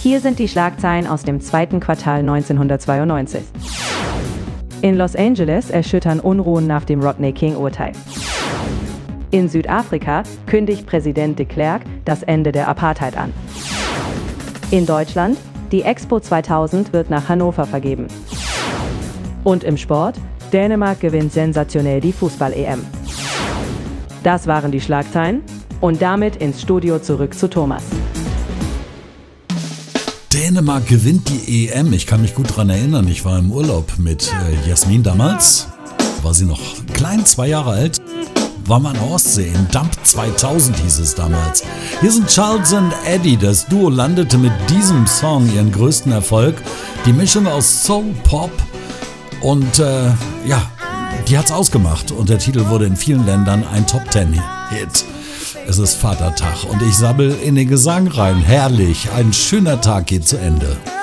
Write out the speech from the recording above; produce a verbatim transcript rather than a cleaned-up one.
Hier sind die Schlagzeilen aus dem zweiten Quartal neunzehnhundertzweiundneunzig. In Los Angeles erschüttern Unruhen nach dem Rodney King-Urteil. In Südafrika kündigt Präsident de Klerk das Ende der Apartheid an. In Deutschland, die Expo zweitausend wird nach Hannover vergeben. Und im Sport, Dänemark gewinnt sensationell die Fußball-E M. Das waren die Schlagzeilen und damit ins Studio zurück zu Thomas. Dänemark gewinnt die E M. Ich kann mich gut daran erinnern, ich war im Urlaub mit äh, Jasmin damals. War sie noch klein, zwei Jahre alt. War mal in der Ostsee, in Dump zweitausend hieß es damals. Hier sind Charles und Eddie. Das Duo landete mit diesem Song ihren größten Erfolg. Die Mischung aus Soul, Pop und äh, ja, die hat's ausgemacht. Und der Titel wurde in vielen Ländern ein Top Ten Hit. Es ist Vatertag und ich sabbel in den Gesang rein. Herrlich, ein schöner Tag geht zu Ende.